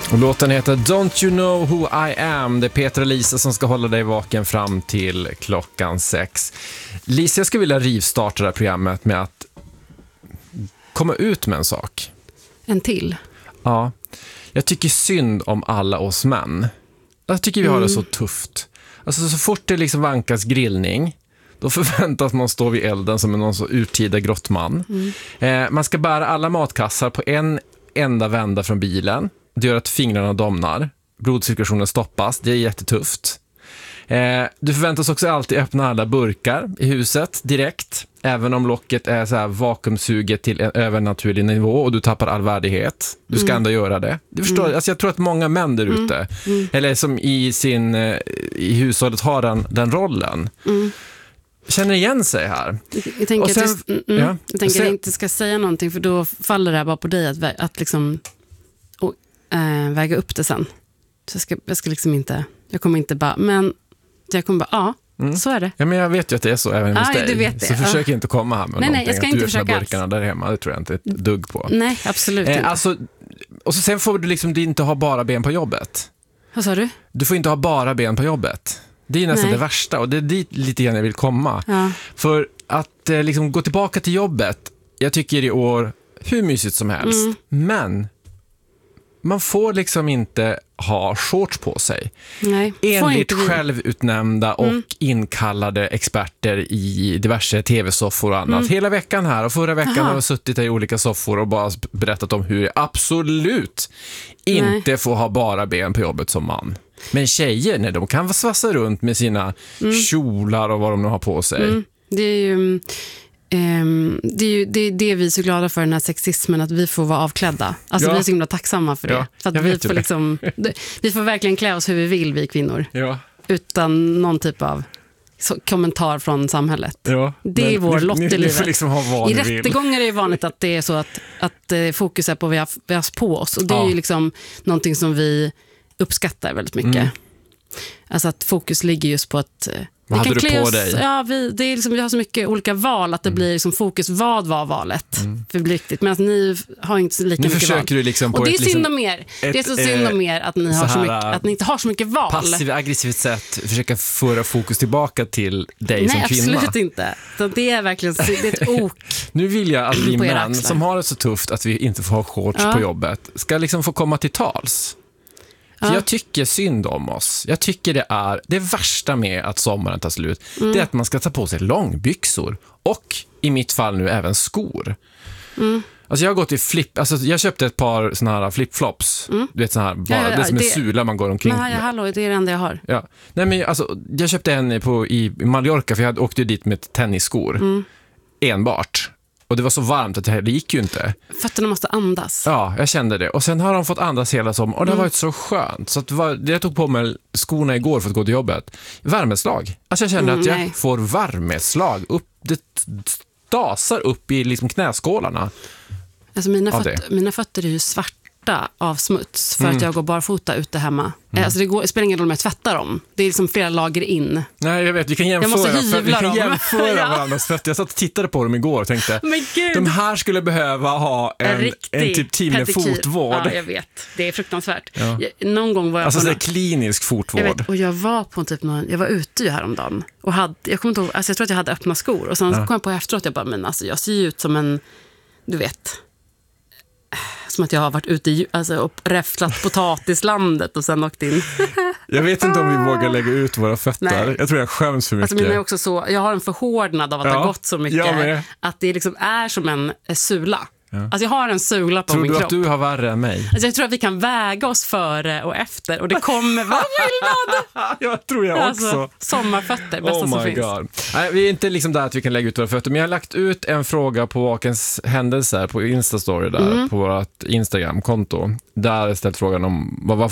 Och låten heter Don't You Know Who I Am. Det är Peter och Lisa som ska hålla dig vaken fram till klockan 6. Lisa, jag skulle vilja rivstarta det här programmet med att komma ut med en sak. En till? Ja. Jag tycker synd om alla oss män. Jag tycker vi har det så tufft. Alltså så fort det liksom vankas grillning, då förväntas man stå vid elden som en någon så urtida grottman. Man ska bära alla matkassar på en enda vända från bilen. Det gör att fingrarna domnar. Blodcirkulationen stoppas. Det är jättetufft. Du förväntas också alltid öppna alla burkar i huset direkt. Även om locket är så här vakuumsuget till en övernaturlig nivå och du tappar all värdighet. Du ska ändå göra det. Du förstår, alltså jag tror att många män där ute, eller som i hushållet har den rollen, känner igen sig här. Jag tänker att jag inte ska säga någonting, för då faller det här bara på dig att liksom väga upp det sen. Så jag ska liksom inte, jag kommer inte bara, men jag kommer bara, så är det. Ja, men jag vet ju att det är så även hos dig. Du vet det. Så försök inte komma här med någonting. Jag ska att inte du öppnar försöka burkarna där hemma, det tror jag inte ett dugg på. Nej, absolut inte. Alltså, och så sen får du liksom inte ha bara ben på jobbet. Vad sa du? Du får inte ha bara ben på jobbet. Det är nästan det värsta, och det är dit lite grann jag vill komma. Ja. För att liksom gå tillbaka till jobbet, jag tycker i år hur mysigt som helst. Men man får liksom inte ha shorts på sig. Nej, enligt självutnämnda och inkallade experter i diverse tv-soffor och annat. Hela veckan här, och förra veckan har jag suttit i olika soffor och bara berättat om hur jag absolut inte får ha bara ben på jobbet som man. Men tjejer, när de kan svassa runt med sina kjolar och vad de nu har på sig. Det är ju det vi är så glada för, den här sexismen, att vi får vara avklädda. Alltså vi är så himla tacksamma för det. För att vi får verkligen klä oss hur vi vill, vi kvinnor. Ja. Utan någon typ av kommentar från samhället. Ja, det är vår lott i livet. Liksom ha i rättegångar är det vanligt att det är så att fokus är på vad vi har på oss. Och det är ju liksom någonting som vi uppskattar väldigt mycket. Alltså att fokus ligger just på att vad hade du på dig? Ja, det är liksom, vi har så mycket olika val att det blir liksom fokus, vad var valet? För det blir riktigt. Men ni har inte så lika nu mycket val. Du liksom på och det är ett, synd om er. Det är så synd om er att ni har så mycket, att ni inte har så mycket val. Passivt, aggressivt sätt försöka föra fokus tillbaka till dig som kvinna. Nej, absolut inte. Så det är verkligen det är ett ok. Nu vill jag att vi män som har det så tufft att vi inte får ha shorts på jobbet ska liksom få komma till tals. För jag tycker synd om oss. Jag tycker det värsta med att sommaren tar slut, det är att man ska ta på sig långbyxor och i mitt fall nu även skor. Alltså jag har gått i jag köpte ett par såna här flip-flops. Du vet, såna här, det är som en sula man går omkring med. Hallå, det är det enda jag har. Ja. Nej, men alltså, jag köpte en i Mallorca, för jag åkte dit med tennisskor. Enbart. Och det var så varmt att det gick ju inte. Fötterna måste andas. Ja, jag kände det. Och sen har de fått andas hela sommaren. Och det har varit så skönt. Så att jag tog på mig skorna igår för att gå till jobbet. Värmeslag. Alltså jag kände att jag får värmeslag. Det dasar upp i liksom knäskålarna. Alltså mina fötter är ju svarta av smuts för att jag går barfota ute hemma. Alltså det spelar ingen roll om jag tvättar dem. Det är liksom flera lager in. Nej, jag vet. Vi kan jämföra varandras fötter. Jag satt och tittade på dem igår och tänkte, de här skulle behöva ha en typ timme fotvård. Ja, jag vet. Det är fruktansvärt. Ja. Någon gång var jag alltså det är klinisk fotvård. Och jag var på jag var ute ju häromdagen och jag kommer inte ihåg, alltså jag tror att jag hade öppna skor och sen kom jag på efteråt, jag bara, men alltså jag ser ju ut som en, du vet, som att jag har varit ute och räfflat potatislandet och sen åkt in. Jag vet inte om vi vågar lägga ut våra fötter. Nej. Jag tror jag skäms för mycket. Alltså mina är också så, jag har en förhårdnad av att ha gått så mycket att det liksom är som en sula. Ja. Alltså jag har en sula på min kropp. Tror du att du har värre än mig? Alltså jag tror att vi kan väga oss före och efter och det kommer vara skillnad. Jag tror jag också. Alltså, sommarfötter, bästa som finns. God. Nej, vi är inte liksom där att vi kan lägga ut våra fötter, men jag har lagt ut en fråga på Vakens händelser på Instastory där, på vårt Instagram-konto. Där har jag ställt frågan om vad